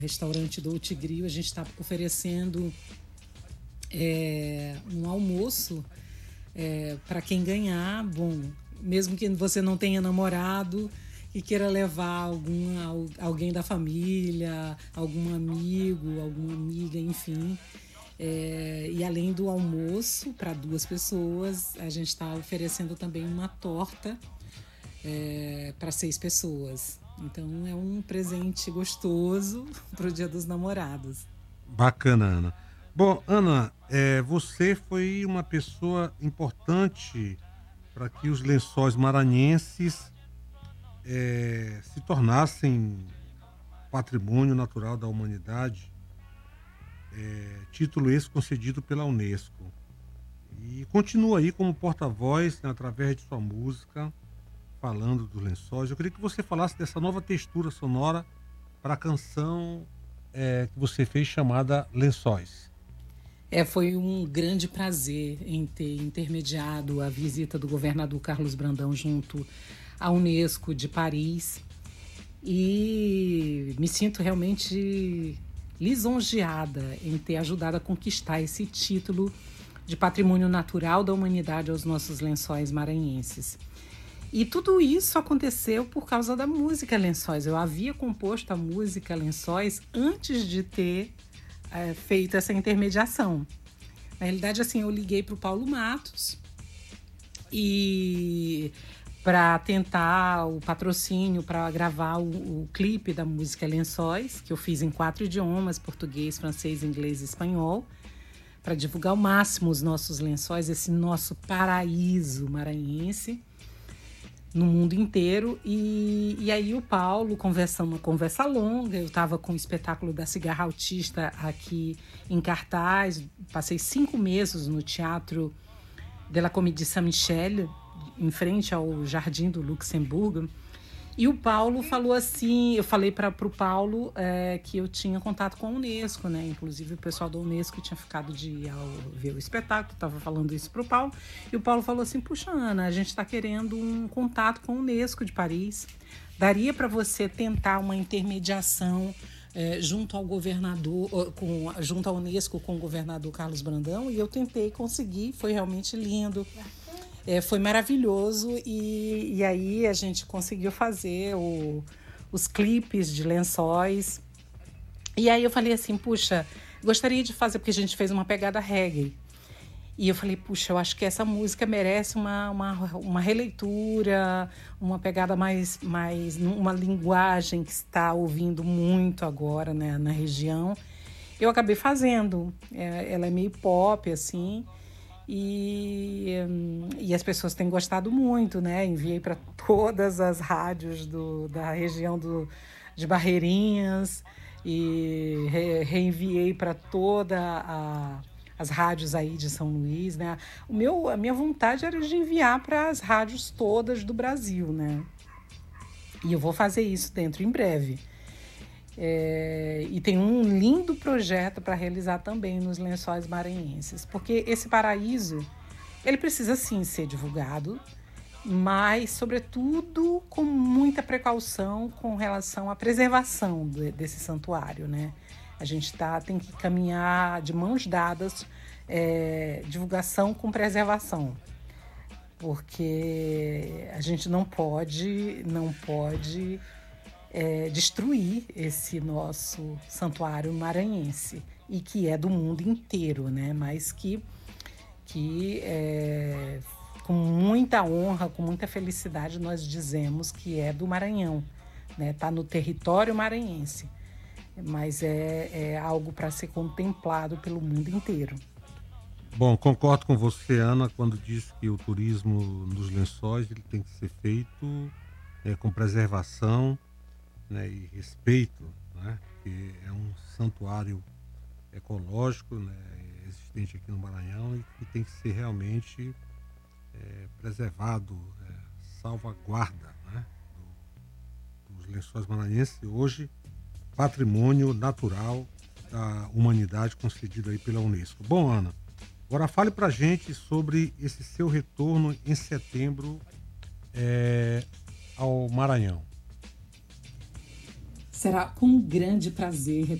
restaurante Dolce Grill, a gente está oferecendo um almoço para quem ganhar. Bom, mesmo que você não tenha namorado e queira levar alguém da família, algum amigo, alguma amiga, enfim. E além do almoço para 2 pessoas, a gente está oferecendo também uma torta para 6 pessoas. Então é um presente gostoso para o Dia dos Namorados. Bacana, Ana. Bom, Ana, você foi uma pessoa importante para que os Lençóis Maranhenses se tornassem patrimônio natural da humanidade, título esse concedido pela Unesco. E continua aí como porta-voz, né, através de sua música, falando dos Lençóis. Eu queria que você falasse dessa nova textura sonora para a canção que você fez chamada Lençóis. Foi um grande prazer em ter intermediado a visita do governador Carlos Brandão junto à Unesco de Paris. E me sinto realmente lisonjeada em ter ajudado a conquistar esse título de patrimônio natural da humanidade aos nossos lençóis maranhenses. E tudo isso aconteceu por causa da música Lençóis. Eu havia composto a música Lençóis antes de ter feito essa intermediação. Na realidade, assim, eu liguei para o Paulo Matos e para tentar o patrocínio para gravar o clipe da música Lençóis, que eu fiz em 4 idiomas, português, francês, inglês e espanhol, para divulgar ao máximo os nossos lençóis, esse nosso paraíso maranhense no mundo inteiro. E aí o Paulo, conversando uma conversa longa, eu estava com o espetáculo da Cigarra Autista aqui em cartaz, passei 5 meses no Teatro de la Comédie Saint-Michel, em frente ao Jardim do Luxemburgo. E o Paulo falou assim, eu falei para o Paulo que eu tinha contato com a Unesco, né? Inclusive o pessoal da Unesco tinha ficado de ir ao ver o espetáculo, estava falando isso para o Paulo. E o Paulo falou assim, puxa, Ana, a gente está querendo um contato com a Unesco de Paris. Daria para você tentar uma intermediação junto ao governador, junto à Unesco com o governador Carlos Brandão? E eu tentei conseguir, foi realmente lindo. Foi maravilhoso e aí a gente conseguiu fazer os clipes de lençóis. E aí eu falei assim, puxa, gostaria de fazer, porque a gente fez uma pegada reggae. E eu falei, puxa, eu acho que essa música merece uma releitura, uma pegada mais uma linguagem que está ouvindo muito agora, né, na região. Eu acabei fazendo. Ela é meio pop, assim, e as pessoas têm gostado muito, né? Enviei para todas as rádios da região de Barreirinhas e reenviei para as rádios aí de São Luís, né? A minha vontade era de enviar para as rádios todas do Brasil, né? E eu vou fazer isso dentro em breve. E tem um lindo projeto para realizar também nos Lençóis Maranhenses, porque esse paraíso ele precisa sim ser divulgado, mas sobretudo com muita precaução com relação à preservação desse santuário, né? A gente tem que caminhar de mãos dadas, divulgação com preservação, porque a gente não pode destruir esse nosso santuário maranhense e que é do mundo inteiro, né? Mas que com muita honra, com muita felicidade, nós dizemos que é do Maranhão, né? Tá no território maranhense, mas é algo para ser contemplado pelo mundo inteiro. Bom, concordo com você, Ana, quando diz que o turismo nos Lençóis ele tem que ser feito com preservação, né, e respeito, né, que é um santuário ecológico, né, existente aqui no Maranhão e que tem que ser realmente preservado, salvaguarda, né, dos Lençóis Maranhenses, hoje patrimônio natural da humanidade concedido aí pela Unesco. Bom, Ana, agora fale pra gente sobre esse seu retorno em setembro ao Maranhão. Será com grande prazer